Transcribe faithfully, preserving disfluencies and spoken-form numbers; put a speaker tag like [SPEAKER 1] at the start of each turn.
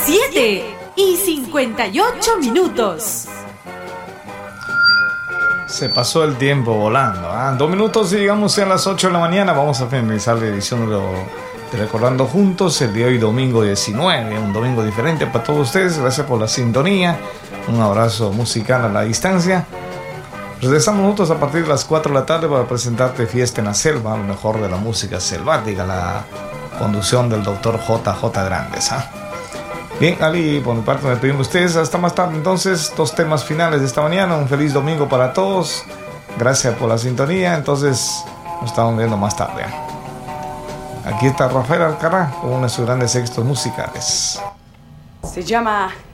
[SPEAKER 1] siete y cincuenta y ocho minutos.
[SPEAKER 2] Se pasó el tiempo volando, ¿eh? Dos minutos y llegamos a las ocho de la mañana. Vamos a finalizar la edición de, lo, de Recordando Juntos, el de hoy domingo diecinueve, un domingo diferente para todos ustedes. Gracias por la sintonía, un abrazo musical a la distancia. Regresamos nosotros a partir de las cuatro de la tarde para presentarte Fiesta en la Selva, lo mejor de la música selvática, la conducción del doctor J J Grandes, ¿eh? Bien, Ali, por mi parte me despedimos de ustedes. Hasta más tarde entonces, dos temas finales de esta mañana. Un feliz domingo para todos. Gracias por la sintonía. Entonces, nos estamos viendo más tarde. Aquí está Rafael Alcará con uno de sus grandes éxitos musicales.
[SPEAKER 1] Se llama